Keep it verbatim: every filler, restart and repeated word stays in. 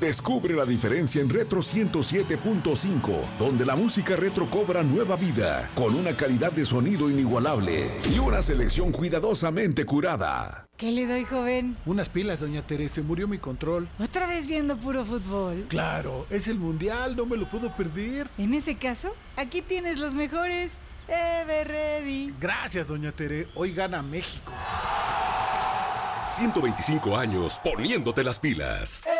Descubre la diferencia en Retro ciento siete punto cinco, donde la música retro cobra nueva vida, con una calidad de sonido inigualable y una selección cuidadosamente curada. ¿Qué le doy, joven? Unas pilas, doña Teresa, murió mi control. ¿Otra vez viendo puro fútbol? Claro, es el mundial, no me lo puedo perder. En ese caso, aquí tienes los mejores. Everready. Gracias, doña Tere, hoy gana México. ciento veinticinco años poniéndote las pilas.